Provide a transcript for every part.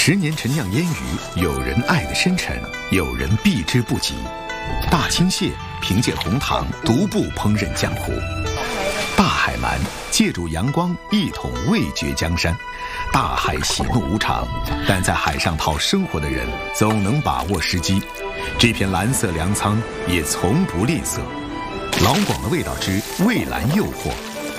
10年陈酿烟鱼，有人爱得深沉，有人避之不及。大青蟹凭借红糖独步烹饪江湖。大海鳗借助阳光一统味觉江山。大海喜怒无常，但在海上讨生活的人总能把握时机。这片蓝色粮仓也从不吝啬。老广的味道之蔚蓝诱惑。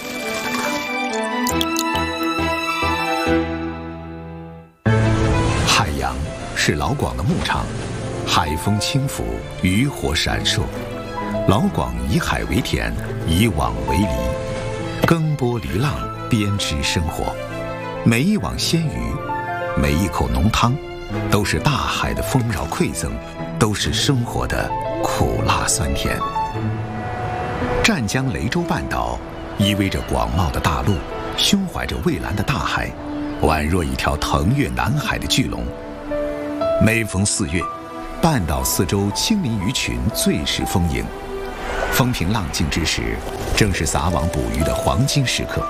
海洋是老广的牧场，海风轻拂，渔火闪烁。老广以海为田，以网为犁，耕播犁浪，编织生活。每一网鲜鱼，每一口浓汤，都是大海的丰饶馈赠，都是生活的苦辣酸甜。湛江雷州半岛依偎着广袤的大陆，胸怀着蔚蓝的大海，宛若一条腾跃南海的巨龙。每逢4月，半岛四周青鳞鱼群最是丰盈，风平浪静之时，正是撒网捕鱼的黄金时刻。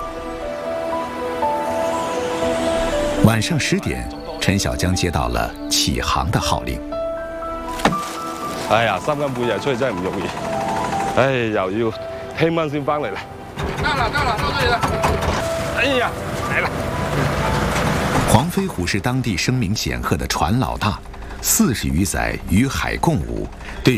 晚上10点，陈小江接到了起航的号令。 哎呀，3更半夜出去真係唔容易，唉，又要聽晚先翻嚟啦。到了，到這裡了。哎呀，來了。 黄飞虎是当地声名显赫的船老大，40余载与海共舞，对